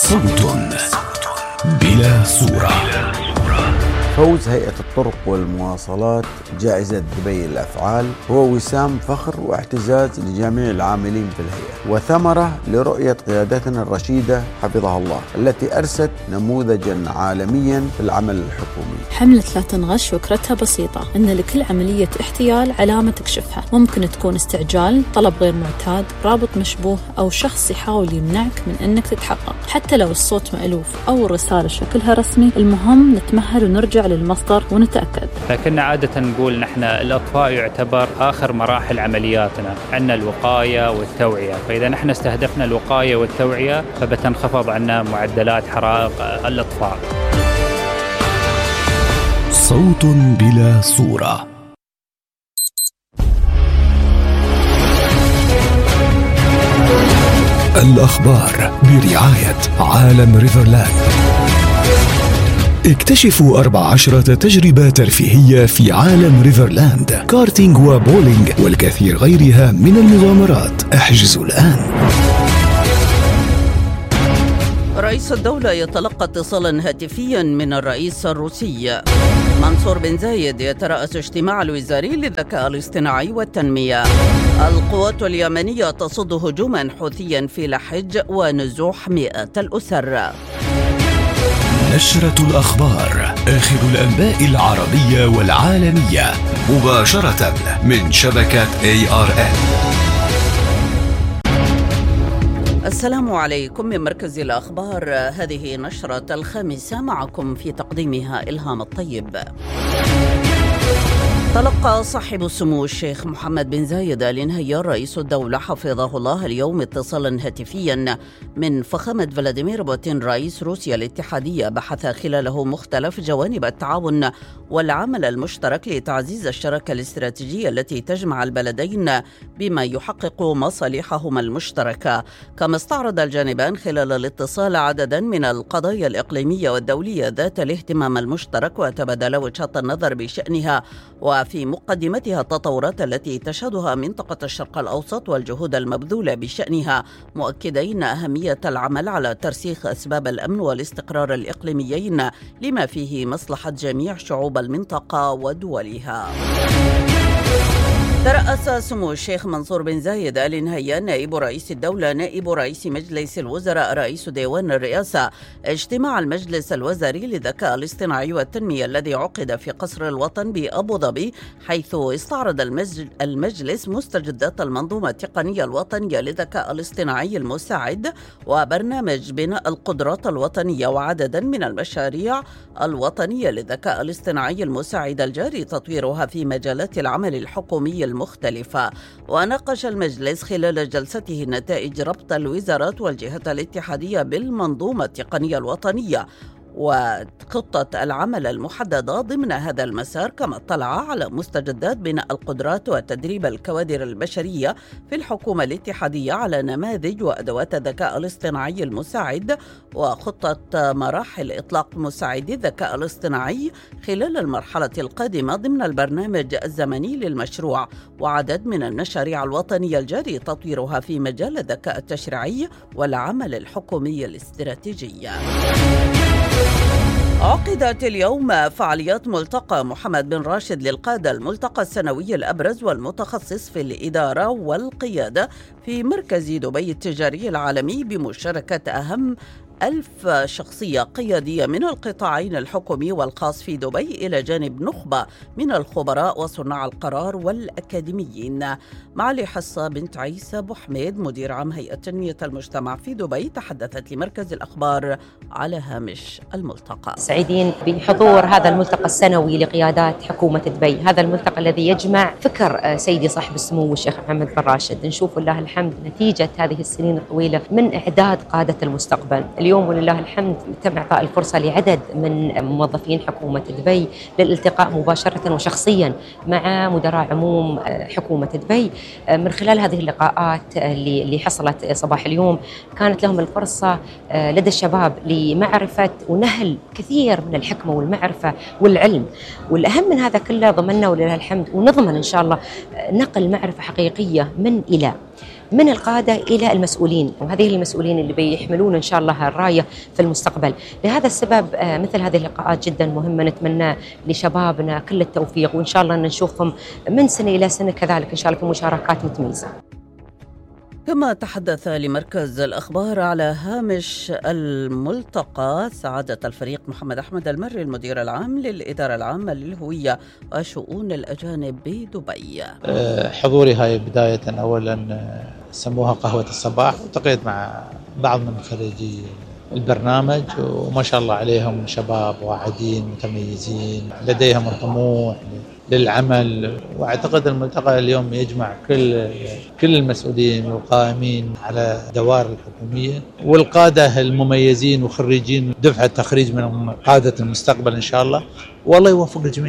صوت بلا صورة. فوز هيئة الطرق والمواصلات جائزة دبي للأفعال هو وسام فخر واعتزاز لجميع العاملين في الهيئة، وثمرة لرؤية قيادتنا الرشيدة حفظها الله التي أرست نموذجا عالميا في العمل الحكومي. حملة لا تنغش فكرتها بسيطة، إن لكل عملية احتيال علامة تكشفها. ممكن تكون استعجال، طلب غير معتاد، رابط مشبوه، أو شخص يحاول يمنعك من أنك تتحقق. حتى لو الصوت مألوف أو الرسالة شكلها رسمي، المهم نتمهل ونرجع للمصدر ونتأكد. لكن عادة نقول نحن الأطفاء يعتبر آخر مراحل عملياتنا، عندنا الوقاية والتوعية، فإذا نحن استهدفنا الوقاية والتوعية فبتنخفض عنا معدلات حرائق الأطفاء. صوت بلا صورة. الأخبار برعاية عالم ريفرلاند. اكتشفوا 14 تجربة ترفيهية في عالم ريفرلاند، كارتينج وبولينج والكثير غيرها من المغامرات. احجزوا الآن. رئيس الدولة يتلقى اتصالا هاتفيا من الرئيس الروسي. منصور بن زايد يترأس اجتماع الوزاري للذكاء الاصطناعي والتنمية. القوات اليمنية تصد هجوما حوثيا في لحج ونزوح مئات الأسر. نشرة الأخبار، آخر الأنباء العربية والعالمية مباشرة من شبكة ARN. السلام عليكم من مركز الأخبار. هذه نشرة الخامسة، معكم في تقديمها إلهام الطيب. تلقى صاحب السمو الشيخ محمد بن زايد آل نهيان رئيس الدولة حفظه الله اليوم اتصالا هاتفيا من فخامة فلاديمير بوتين رئيس روسيا الاتحادية، بحث خلاله مختلف جوانب التعاون والعمل المشترك لتعزيز الشراكة الاستراتيجية التي تجمع البلدين بما يحقق مصالحهما المشتركة. كما استعرض الجانبان خلال الاتصال عددا من القضايا الإقليمية والدولية ذات الاهتمام المشترك، وتبادل وجهات النظر بشأنها وفي مقدمتها التطورات التي تشهدها منطقة الشرق الأوسط والجهود المبذولة بشأنها، مؤكدين أهمية العمل على ترسيخ أسباب الأمن والاستقرار الإقليميين لما فيه مصلحة جميع شعوب المنطقة ودولها. ترأس سمو الشيخ منصور بن زايد آل نهيان نائب رئيس الدولة نائب رئيس مجلس الوزراء رئيس ديوان الرئاسة اجتماع المجلس الوزاري للذكاء الاصطناعي والتنمية الذي عقد في قصر الوطن بأبو ظبي، حيث استعرض المجلس مستجدات المنظومة التقنية الوطنية للذكاء الاصطناعي المساعد وبرنامج بناء القدرات الوطنية وعددا من المشاريع الوطنية للذكاء الاصطناعي المساعد الجاري تطويرها في مجالات العمل الحكومي المختلفة. وناقش المجلس خلال جلسته نتائج ربط الوزارات والجهات الاتحادية بالمنظومة التقنية الوطنية وخطة العمل المحددة ضمن هذا المسار، كما اطلع على مستجدات بناء القدرات وتدريب الكوادر البشرية في الحكومة الاتحادية على نماذج وأدوات الذكاء الاصطناعي المساعد، وخطة مراحل إطلاق مساعدي الذكاء الاصطناعي خلال المرحلة القادمة ضمن البرنامج الزمني للمشروع، وعدد من المشاريع الوطنية الجاري تطويرها في مجال الذكاء التشريعي والعمل الحكومي الاستراتيجي. عقدت اليوم فعاليات ملتقى محمد بن راشد للقادة، الملتقى السنوي الأبرز والمتخصص في الإدارة والقيادة في مركز دبي التجاري العالمي، بمشاركة أهم 1000 شخصية قيادية من القطاعين الحكومي والخاص في دبي، إلى جانب نخبة من الخبراء وصناع القرار والأكاديميين. معالي حصة بنت عيسى أبو حميد مدير عام هيئة تنمية المجتمع في دبي تحدثت لمركز الأخبار على هامش الملتقى. سعيدين بحضور هذا الملتقى السنوي لقيادات حكومة دبي، هذا الملتقى الذي يجمع فكر سيدي صاحب السمو الشيخ محمد بن راشد. نشوف لله الحمد نتيجة هذه السنين الطويلة من إعداد قادة المستقبل. اليوم ولله الحمد تم إعطاء الفرصة لعدد من موظفين حكومة دبي للالتقاء مباشرة وشخصيا مع مدراء عموم حكومة دبي. من خلال هذه اللقاءات اللي حصلت صباح اليوم كانت لهم الفرصة لدى الشباب لمعرفة ونهل كثير من الحكمة والمعرفة والعلم، والأهم من هذا كله ضمننا ولله الحمد ونضمن إن شاء الله نقل معرفة حقيقية من إلى. من القادة إلى المسؤولين، وهذه المسؤولين اللي بيحملون إن شاء الله الراية في المستقبل. لهذا السبب مثل هذه اللقاءات جدا مهمة، نتمنى لشبابنا كل التوفيق، وإن شاء الله نشوفهم من سنة إلى سنة كذلك إن شاء الله في مشاركات متميزة. كما تحدث لمركز الأخبار على هامش الملتقى سعادة الفريق محمد أحمد المري المدير العام للإدارة العامة للهوية وشؤون الأجانب بدبي. حضوري هاي بداية أولا سموها قهوة الصباح، والتقيت مع بعض من خريجي البرنامج وما شاء الله عليهم شباب واعدين متميزين لديهم الطموح للعمل. واعتقد الملتقى اليوم يجمع كل المسؤولين والقائمين على دوائر الحكومية والقادة المميزين وخريجين دفعة تخريج من قادة المستقبل إن شاء الله، والله يوفق الجميع.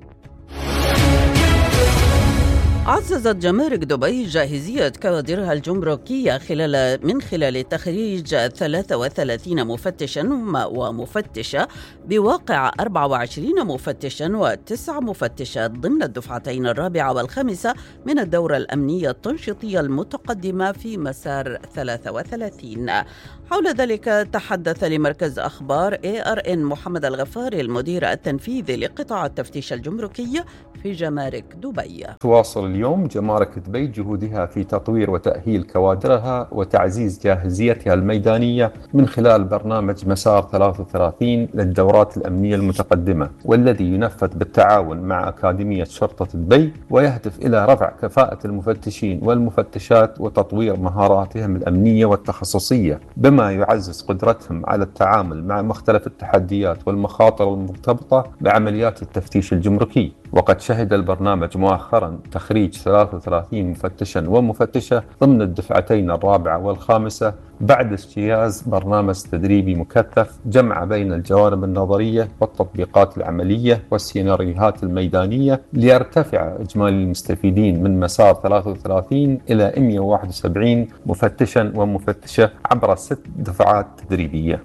عززت جمارك دبي جاهزية كوادرها الجمركية من خلال تخريج 33 مفتشا ومفتشة بواقع 24 مفتشا و9 مفتشات ضمن الدفعتين الرابعة والخامسة من الدورة الأمنية التنشيطية المتقدمة في مسار 33. حول ذلك تحدث لمركز أخبار ARN محمد الغفاري المدير التنفيذي لقطاع التفتيش الجمركي في جمارك دبي. تواصل اليوم جمارك دبي جهودها في تطوير وتأهيل كوادرها وتعزيز جاهزيتها الميدانية من خلال برنامج مسار 33 للدورات الأمنية المتقدمة، والذي ينفذ بالتعاون مع أكاديمية شرطة دبي، ويهدف إلى رفع كفاءة المفتشين والمفتشات وتطوير مهاراتهم الأمنية والتخصصية، بما يعزز قدرتهم على التعامل مع مختلف التحديات والمخاطر المرتبطة بعمليات التفتيش الجمركي. وقد شهد البرنامج مؤخرا تخريج 33 مفتشا ومفتشة ضمن الدفعتين الرابعة والخامسة بعد اجتياز برنامج تدريبي مكثف جمع بين الجوانب النظرية والتطبيقات العملية والسيناريوهات الميدانية، ليرتفع إجمالي المستفيدين من مسار 33 إلى 171 مفتشا ومفتشة عبر 6 دفعات تدريبية.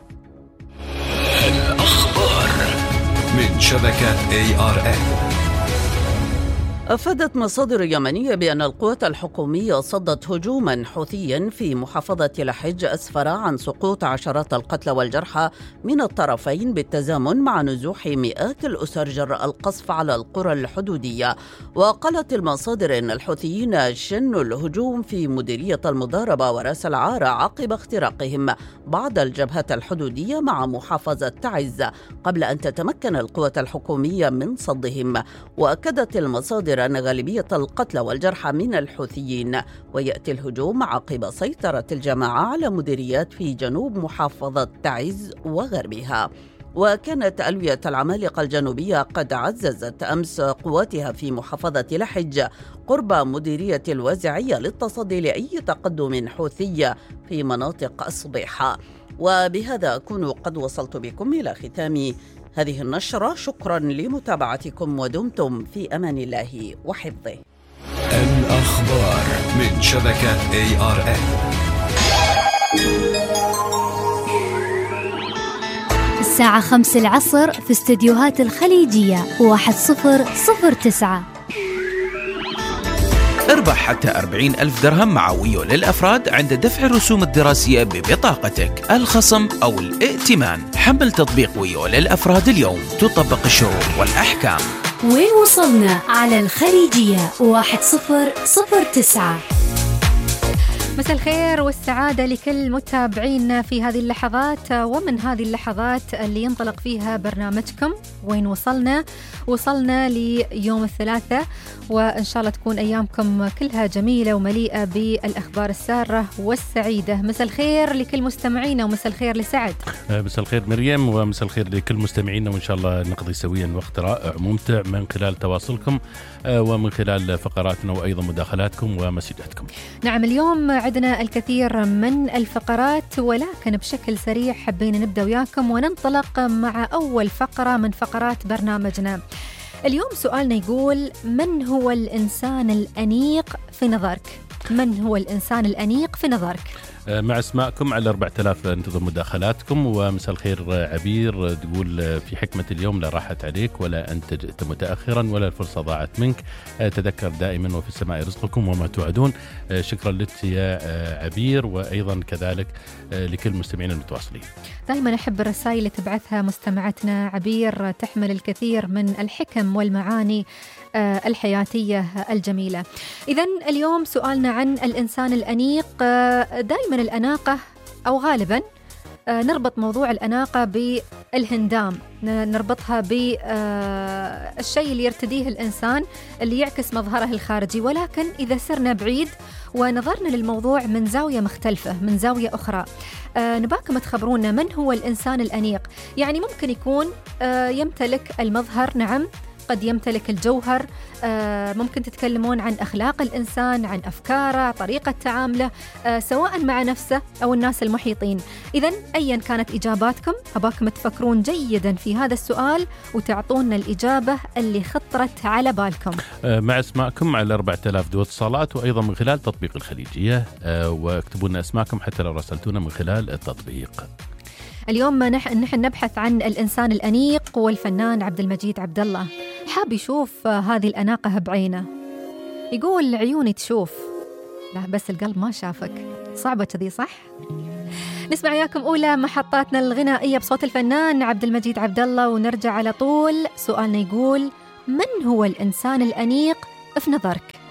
الأخبار من شبكة ARN. أفادت مصادر يمنية بأن القوات الحكومية صدت هجوما حوثيا في محافظة لحج أسفر عن سقوط عشرات القتلى والجرحى من الطرفين بالتزامن مع نزوح مئات الأسر جراء القصف على القرى الحدودية. وقالت المصادر أن الحوثيين شنوا الهجوم في مديرية المضاربة وراس العارة عقب اختراقهم بعض الجبهات الحدودية مع محافظة تعز قبل أن تتمكن القوات الحكومية من صدهم. وأكدت المصادر أن غالبية القتلى والجرحى من الحوثيين، ويأتي الهجوم عقب سيطرة الجماعة على مديريات في جنوب محافظة تعز وغربها. وكانت ألوية العمالقة الجنوبية قد عززت أمس قواتها في محافظة لحج قرب مديرية الوازعية للتصدي لأي تقدم حوثي في مناطق الصبيحة. وبهذا أكون قد وصلت بكم إلى ختام هذه النشرة. شكرا لمتابعتكم ودمتم في أمان الله وحفظه. الأخبار من شبكة ARN. الساعة 5 العصر في استديوهات الخليجية 1009. اربح حتى 40,000 درهم مع ويو للأفراد عند دفع الرسوم الدراسية ببطاقتك، الخصم أو الائتمان. حمل تطبيق ويو للأفراد اليوم، تطبق الشروط والأحكام. وين وصلنا على الخليجية 1009. مساء الخير والسعادة لكل متابعينا في هذه اللحظات، ومن هذه اللحظات اللي ينطلق فيها برنامجكم وين وصلنا ليوم الثلاثاء، وإن شاء الله تكون أيامكم كلها جميلة ومليئة بالأخبار السارة والسعيدة. مساء الخير لكل مستمعينا ومساء الخير لسعد. مساء الخير مريم ومساء الخير لكل مستمعينا، وإن شاء الله نقضي سويا وقت رائع ممتع من خلال تواصلكم ومن خلال فقراتنا وأيضا مداخلاتكم ومسجاتكم. نعم، اليوم عندنا الكثير من الفقرات، ولكن بشكل سريع حبينا نبدأ وياكم وننطلق مع أول فقرة من فقرات برنامجنا. اليوم سؤالنا يقول: من هو الإنسان الأنيق في نظرك؟ من هو الإنسان الأنيق في نظرك؟ مع اسماءكم على 4000 انتظر مداخلاتكم. ومساء الخير عبير، تقول في حكمة اليوم: لا راحت عليك ولا أنت جئت متأخرا ولا الفرصة ضاعت منك، تذكر دائما وفي السماء رزقكم وما توعدون. شكرا لك يا عبير، وأيضا كذلك لكل المستمعين المتواصلين. دائما أحب الرسائل اللي تبعثها مستمعتنا عبير، تحمل الكثير من الحكم والمعاني الحياتية الجميلة. إذن اليوم سؤالنا عن الإنسان الأنيق. دائما الأناقة أو غالبا نربط موضوع الأناقة بالهندام، نربطها بالشيء اللي يرتديه الإنسان اللي يعكس مظهره الخارجي. ولكن إذا سرنا بعيد ونظرنا للموضوع من زاوية مختلفة، من زاوية أخرى، نباكم تخبرونا من هو الإنسان الأنيق. يعني ممكن يكون يمتلك المظهر، نعم، قد يمتلك الجوهر، ممكن تتكلمون عن أخلاق الإنسان، عن أفكاره، طريقة تعامله سواء مع نفسه أو الناس المحيطين. إذن أيا كانت إجاباتكم أباكم تفكرون جيدا في هذا السؤال وتعطونا الإجابة اللي خطرت على بالكم مع اسماءكم على 4000 دو اتصالات، وأيضا من خلال تطبيق الخليجية، واكتبوا لنا اسماءكم حتى لو رسلتونا من خلال التطبيق. اليوم نحن نبحث عن الإنسان الأنيق، والفنان عبد المجيد عبد الله حاب يشوف هذه الأناقة بعينه. يقول عيوني تشوف، لا بس القلب ما شافك. صعبة كذي صح؟ نسمع وياكم أولى محطاتنا الغنائية بصوت الفنان عبد المجيد عبد الله، ونرجع على طول. سؤالنا يقول: من هو الإنسان الأنيق في نظرك؟